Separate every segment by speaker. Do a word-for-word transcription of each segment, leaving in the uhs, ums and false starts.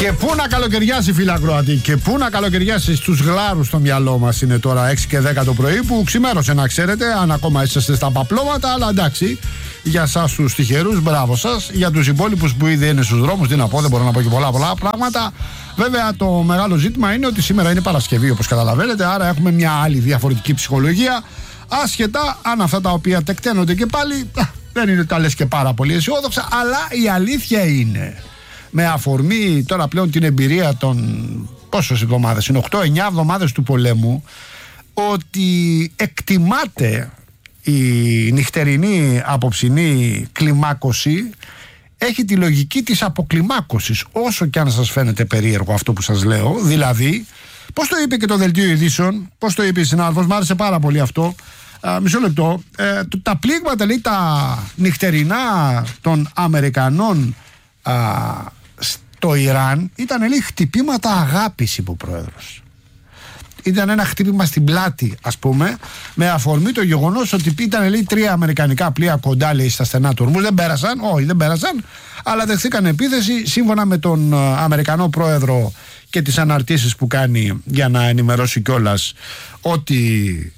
Speaker 1: Και πού να καλοκαιριάσει, φίλε ακροατή, και πού να καλοκαιριάσει στους γλάρους στο μυαλό μας. Είναι τώρα έξι και δέκα το πρωί που ξημέρωσε, να ξέρετε, αν ακόμα είσαστε στα παπλώματα, αλλά εντάξει, για εσάς τους τυχερούς, μπράβο σας. Για τους υπόλοιπους που ήδη είναι στους δρόμους, τι να πω, δεν μπορώ να πω και πολλά πολλά πράγματα. Βέβαια, το μεγάλο ζήτημα είναι ότι σήμερα είναι Παρασκευή, όπως καταλαβαίνετε, άρα έχουμε μια άλλη διαφορετική ψυχολογία. Άσχετα αν αυτά τα οποία τεκταίνονται και πάλι δεν είναι τα λες και πάρα πολύ αισιόδοξα, αλλά η αλήθεια είναι, με αφορμή τώρα πλέον την εμπειρία των πόσες εβδομάδες, είναι οκτώ εννιά εβδομάδες του πολέμου, ότι εκτιμάται η νυχτερινή απόψινή κλιμάκωση έχει τη λογική της αποκλιμάκωσης, όσο και αν σας φαίνεται περίεργο αυτό που σας λέω. Δηλαδή, πώς το είπε και το δελτίο ειδήσεων, πώς το είπε η συνάδελφος, μου άρεσε πάρα πολύ αυτό. Α, μισό λεπτό. Ε, τα πλήγματα, λέει, τα νυχτερινά των Αμερικανών α, στο Ιράν ήταν, λέει, χτυπήματα αγάπης, είπε ο πρόεδρος. Ήταν ένα χτύπημα στην πλάτη, ας πούμε, με αφορμή το γεγονός ότι ήταν, λέει, τρία αμερικανικά πλοία κοντά, λέει, στα στενά του Ορμούζ. Δεν πέρασαν, όχι, δεν πέρασαν, αλλά δεχθήκαν επίθεση σύμφωνα με τον Αμερικανό πρόεδρο και τις αναρτήσεις που κάνει για να ενημερώσει κιόλας ότι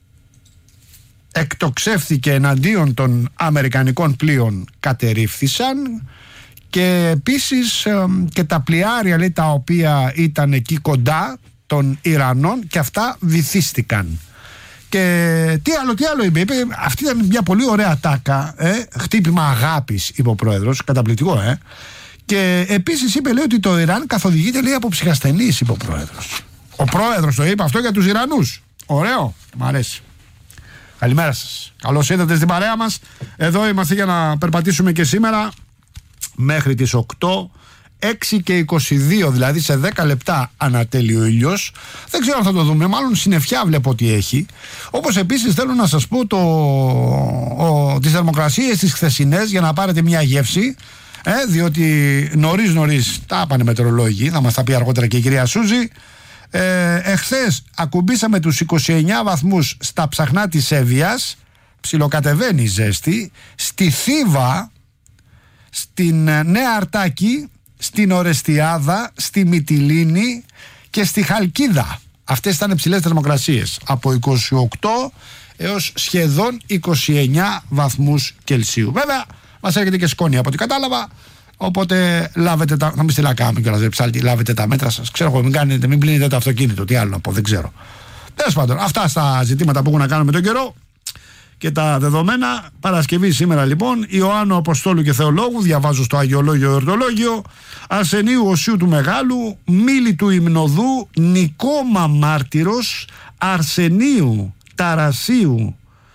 Speaker 1: εκτοξεύθηκε εναντίον των αμερικανικών πλοίων, κατερρίφθησαν. Και επίσης ε, και τα πλοιάρια, λέει, τα οποία ήταν εκεί κοντά των Ιρανών, και αυτά βυθίστηκαν. Και τι άλλο, τι άλλο είπε, είπε αυτή ήταν μια πολύ ωραία τάκα, ε, χτύπημα αγάπης, είπε ο πρόεδρος, καταπληκτικό, ε. Και επίσης είπε, λέει, ότι το Ιράν καθοδηγείται, λέει, από ψυχασθενείς, είπε ο πρόεδρος. Ο πρόεδρος το είπε αυτό για τους Ιρανούς. Ωραίο, μ' αρέσει. Καλημέρα σας. Καλώς ήρθατε στην παρέα μας. Εδώ είμαστε για να περπατήσουμε και σήμερα μέχρι τις οκτώ, έξι και είκοσι δύο, δηλαδή σε δέκα λεπτά ανατέλει ο ήλιος. Δεν ξέρω αν θα το δούμε, μάλλον συννεφιά βλέπω ότι έχει. Όπως επίσης θέλω να σας πω το, ο, τις θερμοκρασίες τις χθεσινές, για να πάρετε μια γεύση, ε, διότι νωρίς νωρίς τα πάνε μετεωρολόγοι, θα μας τα πει αργότερα και η κυρία Σούζη. Ε, εχθές ακουμπήσαμε τους είκοσι εννιά βαθμούς στα ψαχνά της Εύβοιας, ψιλοκατεβαίνει η ζέστη, στη Θήβα, στην Νέα Αρτάκη, στην Ορεστιάδα, στη Μυτιλήνη και στη Χαλκίδα. Αυτές ήταν υψηλές θερμοκρασίες, από είκοσι οκτώ έως σχεδόν είκοσι εννιά βαθμούς Κελσίου. Βέβαια μας έρχεται και σκόνη από ό,τι κατάλαβα, οπότε λάβετε τα, θα μην στείλα κάμουν κιόλας, δεν ψάλτη, λάβετε τα μέτρα σας. Ξέρω εγώ, μην, κάνετε, μην πλύνετε το αυτοκίνητο, τι άλλο να πω, δεν ξέρω. Τέλος πάντων, αυτά στα ζητήματα που έχουν να κάνουν με τον καιρό και τα δεδομένα. Παρασκευή σήμερα, λοιπόν, Ιωάννου Αποστόλου και Θεολόγου, διαβάζω στο Αγιολόγιο Εορτολόγιο, Αρσενίου Οσίου του Μεγάλου, Μήλη του Υμνοδού, Νικόμα Μάρτυρος, Αρσενίου Ταρασίου,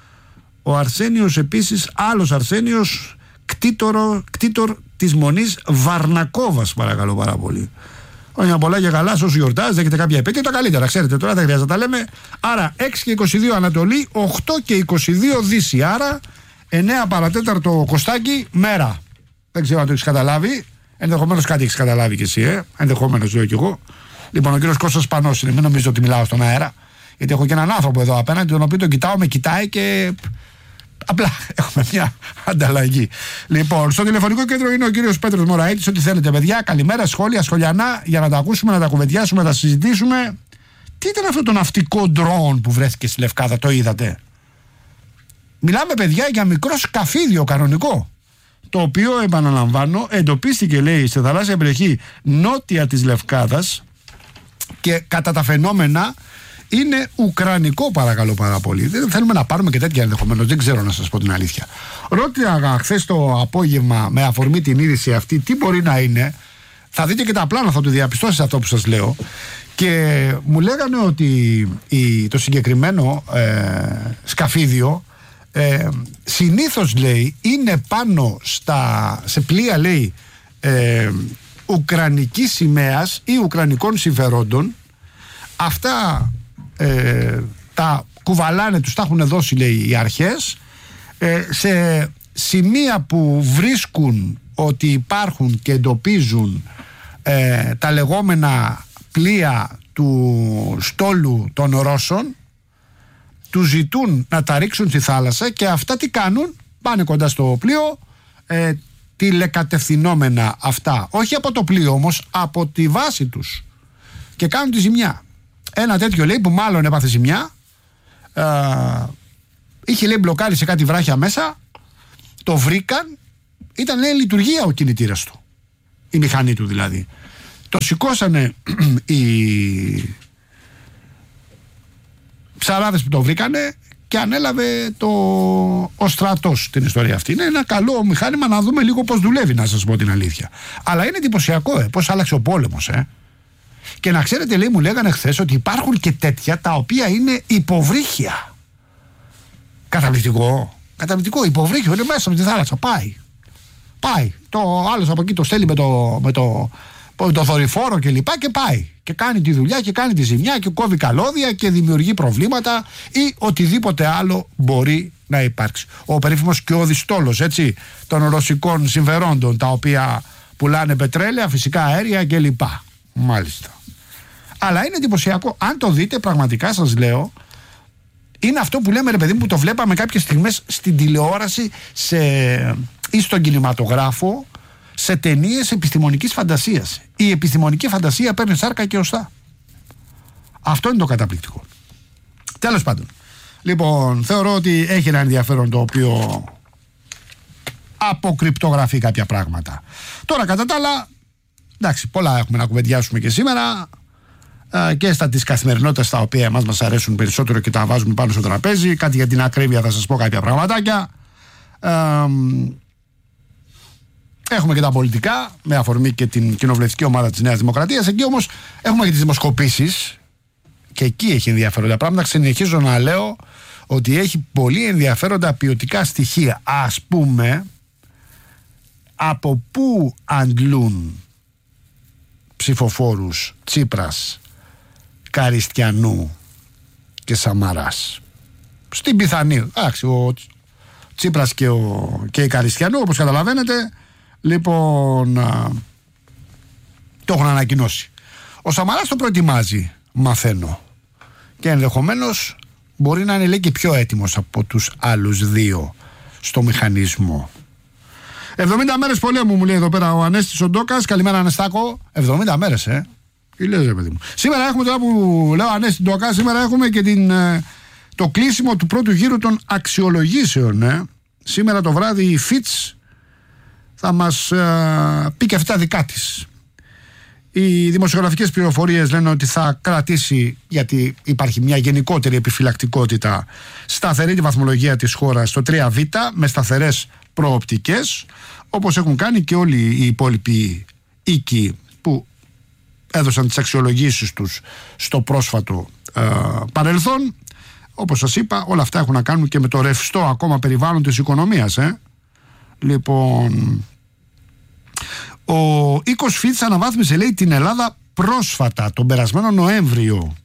Speaker 1: ο Αρσένιος επίσης, άλλος Αρσένιος, κτήτορο, κτήτορ της Μονής Βαρνακόβας, παρακαλώ πάρα πολύ. Χρόνια πολλά και καλά, όσοι γιορτάζετε, έχετε κάποια επέτειο, τα καλύτερα, ξέρετε, τώρα δεν χρειάζεται να τα λέμε. Άρα έξι και είκοσι δύο Ανατολή, οκτώ και είκοσι δύο Δύση, άρα εννέα παρατέταρτο Κωστάκι, μέρα. Δεν ξέρω αν το έχεις καταλάβει, ενδεχομένως κάτι έχεις καταλάβει κι εσύ, ε? ενδεχομένως λέω κι εγώ. Λοιπόν, ο κύριος Κώστας Πανός είναι, μην νομίζετε ότι μιλάω στον αέρα, γιατί έχω και έναν άνθρωπο εδώ απέναντι, τον οποίο τον κοιτάω, με κοιτάει και απλά έχουμε μια ανταλλαγή. Λοιπόν, στο τηλεφωνικό κέντρο είναι ο κύριος Πέτρος Μωραΐτης. Ό,τι θέλετε, παιδιά, καλημέρα, σχόλια, σχολιανά, για να τα ακούσουμε, να τα κουβεντιάσουμε, να τα συζητήσουμε. Τι ήταν αυτό το ναυτικό ντρόουν που βρέθηκε στη Λευκάδα, το είδατε? Μιλάμε, παιδιά, για μικρό σκαφίδιο κανονικό, το οποίο, επαναλαμβάνω, εντοπίστηκε, λέει, σε θαλάσσια περιοχή νότια της Λευκάδας και κατά τα φαινόμενα είναι ουκρανικό, παρακαλώ πάρα πολύ. Δεν θέλουμε να πάρουμε και τέτοια ενδεχομένως, δεν ξέρω, να σας πω την αλήθεια. Ρώτησα χθες το απόγευμα, με αφορμή την είδηση αυτή, τι μπορεί να είναι. Θα δείτε και τα πλάνα, θα το διαπιστώσετε αυτό που σας λέω. Και μου λέγανε ότι η, το συγκεκριμένο ε, σκαφίδιο ε, συνήθως, λέει, είναι πάνω στα, σε πλοία, λέει, ε, ουκρανικής σημαίας ή ουκρανικών συμφερόντων. Αυτά ε, τα κουβαλάνε, τους τα έχουν δώσει, λέει, οι αρχές, ε, σε σημεία που βρίσκουν ότι υπάρχουν και εντοπίζουν ε, τα λεγόμενα πλοία του στόλου των Ρώσων, τους ζητούν να τα ρίξουν στη θάλασσα και αυτά τι κάνουν? Πάνε κοντά στο πλοίο, ε, τηλεκατευθυνόμενα αυτά, όχι από το πλοίο όμως, από τη βάση τους, και κάνουν τη ζημιά. Ένα τέτοιο λέει που μάλλον έπαθε ζημιά, ε, είχε λέει μπλοκάρει σε κάτι βράχια μέσα, το βρήκαν, ήταν λέει λειτουργία ο κινητήρας του, η μηχανή του δηλαδή. Το σηκώσανε οι ψαράδες που το βρήκανε και ανέλαβε το... ο στρατός την ιστορία αυτή. Είναι ένα καλό μηχάνημα, να δούμε λίγο πώς δουλεύει, να σας πω την αλήθεια. Αλλά είναι εντυπωσιακό, ε, πώς άλλαξε ο πόλεμος, ε. Και να ξέρετε, λέει, μου λέγανε χθες ότι υπάρχουν και τέτοια τα οποία είναι υποβρύχια. Καταπληκτικό. Καταπληκτικό, υποβρύχιο, είναι μέσα με τη θάλασσα. Πάει. Πάει. Το άλλος από εκεί το στέλνει με το, με το, με το δορυφόρο και λοιπά και πάει. Και κάνει τη δουλειά και κάνει τη ζημιά και κόβει καλώδια και δημιουργεί προβλήματα ή οτιδήποτε άλλο μπορεί να υπάρξει. Ο περίφημος Κιώδης στόλος, έτσι, των ρωσικών συμφερόντων, τα οποία πουλάνε πετρέλαια, φυσικά αέρια και λοιπά. Μάλιστα. Αλλά είναι εντυπωσιακό. Αν το δείτε, πραγματικά σας λέω, είναι αυτό που λέμε, ρε παιδί μου, που το βλέπαμε κάποιες στιγμές στην τηλεόραση σε... ή στον κινηματογράφο, σε ταινίες επιστημονικής φαντασίας. Η επιστημονική φαντασία παίρνει σάρκα και οστά. Αυτό είναι το καταπληκτικό. Τέλος πάντων, λοιπόν, θεωρώ ότι έχει ένα ενδιαφέρον το οποίο αποκρυπτογραφεί κάποια πράγματα. Τώρα, κατά τα άλλα, εντάξει, πολλά έχουμε να κουβεντιάσουμε και σήμερα, και στα της καθημερινότητας, τα οποία εμάς μας αρέσουν περισσότερο και τα βάζουμε πάνω στο τραπέζι. Κάτι για την ακρίβεια θα σας πω κάποια πραγματάκια. Ε, Έχουμε και τα πολιτικά, με αφορμή και την κοινοβουλευτική ομάδα της Νέας Δημοκρατίας. Εκεί όμως έχουμε και τις δημοσκοπήσεις, και εκεί έχει ενδιαφέροντα πράγματα. Συνεχίζω να λέω ότι έχει πολύ ενδιαφέροντα ποιοτικά στοιχεία. Ας πούμε, από πού αντλούν ψηφοφόρους Τσίπρας, Καριστιανού και Σαμαράς. Στην πιθανή, εντάξει, ο Τσίπρας και, ο, και η Καριστιανού, όπως καταλαβαίνετε, λοιπόν, α, το έχουν ανακοινώσει. Ο Σαμαράς το προετοιμάζει, μαθαίνω, και ενδεχομένως μπορεί να είναι, λέει, και πιο έτοιμος από τους άλλους δύο στο μηχανισμό. εβδομήντα μέρες πολέμου, μου λέει εδώ πέρα ο Ανέστης ο Ντόκας. Καλημέρα, Ανεστάκο. εβδομήντα μέρες, ε. Τι λες, ρε παιδί μου. Σήμερα έχουμε, τώρα που λέω Ανέστη Ντόκα, σήμερα έχουμε και την, το κλείσιμο του πρώτου γύρου των αξιολογήσεων, ε. Σήμερα το βράδυ η Φιτς θα μας ε, πει και αυτά δικά της. Οι δημοσιογραφικές πληροφορίες λένε ότι θα κρατήσει, γιατί υπάρχει μια γενικότερη επιφυλακτικότητα, σταθερή τη βαθμολογία της χώρας στο τρία β, με σταθερές προοπτικές, όπως έχουν κάνει και όλοι οι υπόλοιποι οίκοι που έδωσαν τις αξιολογήσεις τους στο πρόσφατο ε, παρελθόν. Όπως σας είπα, όλα αυτά έχουν να κάνουν και με το ρευστό ακόμα περιβάλλον της οικονομίας, ε. Λοιπόν, ο οίκος Φιτς αναβάθμισε, λέει, την Ελλάδα πρόσφατα, τον περασμένο Νοέμβριο.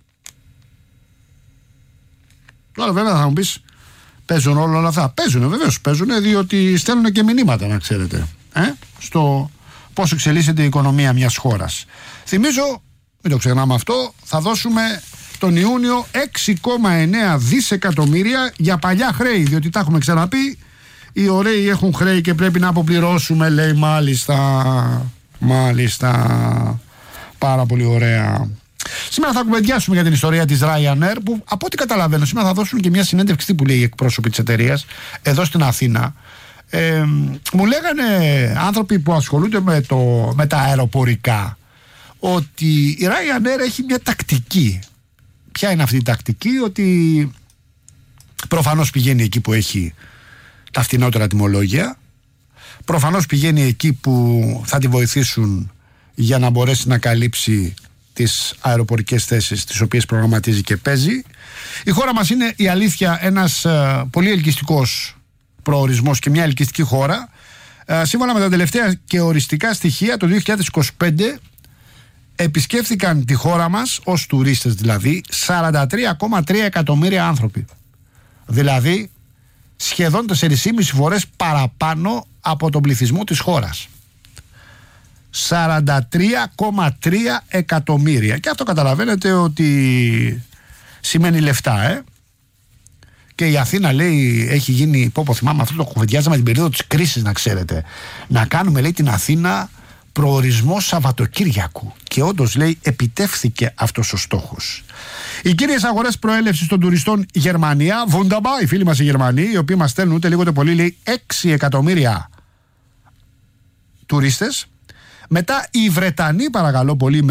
Speaker 1: Τώρα βέβαια θα μου πεις, παίζουν όλα αυτά. Παίζουν, βεβαίως παίζουν, διότι στέλνουν και μηνύματα, να ξέρετε, ε, στο πώς εξελίσσεται η οικονομία μιας χώρας. Θυμίζω, μην το ξεχνάμε αυτό, θα δώσουμε τον Ιούνιο έξι κόμμα εννέα δισεκατομμύρια για παλιά χρέη, διότι τα έχουμε ξαναπεί. Οι ωραίοι έχουν χρέη και πρέπει να αποπληρώσουμε, λέει. Μάλιστα, μάλιστα, πάρα πολύ ωραία. Σήμερα θα κουβεντιάσουμε για την ιστορία της Ryanair, που από ό,τι καταλαβαίνω σήμερα θα δώσουν και μια συνέντευξη που λέει οι εκπρόσωποι της εταιρείας εδώ στην Αθήνα. Ε, μου λέγανε άνθρωποι που ασχολούνται με, το, με τα αεροπορικά ότι η Ryanair έχει μια τακτική. Ποια είναι αυτή η τακτική? Ότι προφανώς πηγαίνει εκεί που έχει τα φτηνότερα τιμολόγια, προφανώς πηγαίνει εκεί που θα τη βοηθήσουν για να μπορέσει να καλύψει τις αεροπορικές θέσεις τις οποίες προγραμματίζει και παίζει. Η χώρα μας είναι, η αλήθεια, ένας uh, πολύ ελκυστικός προορισμός και μια ελκυστική χώρα. Uh, σύμφωνα με τα τελευταία και οριστικά στοιχεία, το δύο χιλιάδες είκοσι πέντε επισκέφθηκαν τη χώρα μας, ως τουρίστες δηλαδή, σαράντα τρία κόμμα τρία εκατομμύρια άνθρωποι. Δηλαδή σχεδόν τέσσερις και μισή φορές παραπάνω από τον πληθυσμό της χώρας. σαράντα τρία κόμμα τρία εκατομμύρια. Και αυτό καταλαβαίνετε ότι σημαίνει λεφτά, ε. Και η Αθήνα, λέει, έχει γίνει, πω πω θυμάμαι, αυτό το κουβεντιάζαμε την περίοδο της κρίσης, να ξέρετε. Να κάνουμε, λέει, την Αθήνα προορισμό Σαββατοκύριακου. Και όντως, λέει, επιτεύχθηκε αυτός ο στόχος. Οι κύριες αγορές προέλευσης των τουριστών Γερμανία, Wunderbar, οι φίλοι μας οι Γερμανοί, οι οποίοι μας στέλνουν ούτε λίγο ούτε πολύ, λέει, έξι εκατομμύρια τουρίστες. Μετά οι Βρετανοί, παρακαλώ πολύ,